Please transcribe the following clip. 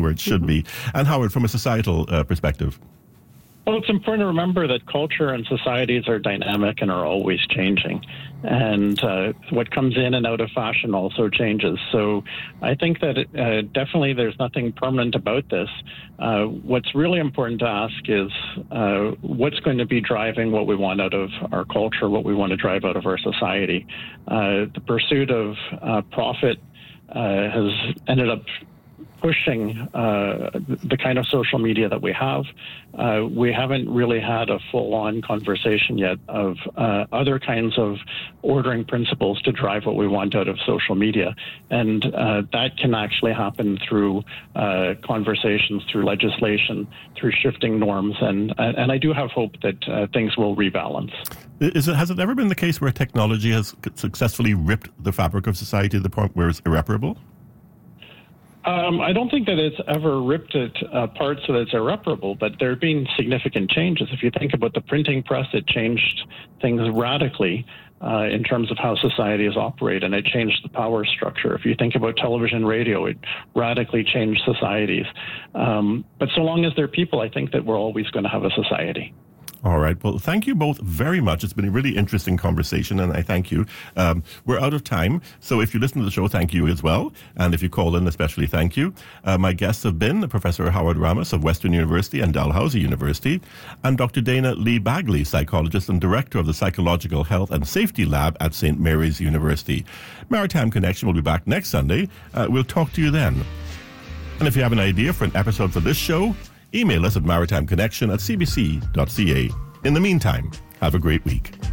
where it should be. And Howard, from a societal perspective. Well, it's important to remember that culture and societies are dynamic and are always changing. And what comes in and out of fashion also changes. So I think that definitely there's nothing permanent about this. What's really important to ask is what's going to be driving what we want out of our culture, what we want to drive out of our society. The pursuit of profit has ended up pushing the kind of social media that we have. We haven't really had a full-on conversation yet of other kinds of ordering principles to drive what we want out of social media. And that can actually happen through conversations, through legislation, through shifting norms. And I do have hope that things will rebalance. Has it ever been the case where technology has successfully ripped the fabric of society to the point where it's irreparable? I don't think that it's ever ripped it apart so that it's irreparable, but there have been significant changes. If you think about the printing press, it changed things radically in terms of how societies operate, and it changed the power structure. If you think about television, radio, it radically changed societies. But so long as there are people, I think that we're always going to have a society. All right. Well, thank you both very much. It's been a really interesting conversation, and I thank you. We're out of time, so if you listen to the show, thank you as well. And if you call in, especially thank you. My guests have been Professor Howard Ramos of Western University and Dalhousie University, and Dr. Dana Lee Bagley, psychologist and director of the Psychological Health and Safety Lab at St. Mary's University. Maritime Connection will be back next Sunday. We'll talk to you then. And if you have an idea for an episode for this show, email us at maritimeconnection@cbc.ca. In the meantime, have a great week.